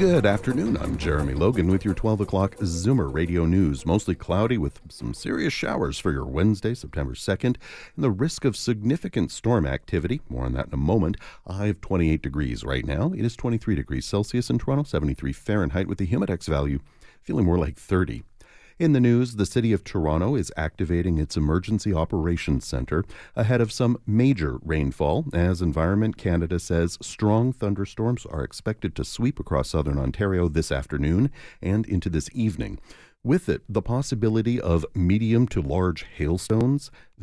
Good afternoon. I'm Jeremy Logan with your 12 o'clock Zoomer Radio News. Mostly cloudy with some serious showers for your Wednesday, September 2nd, and the risk of significant storm activity. More on that in a moment. A high of 28 degrees right now. It is 23 degrees Celsius in Toronto, 73 Fahrenheit with the Humidex value feeling more like 30. In the news, the City of Toronto is activating its Emergency Operations Centre ahead of some major rainfall, as Environment Canada says strong thunderstorms are expected to sweep across southern Ontario this afternoon and into this evening. With it, the possibility of medium to large hailstones.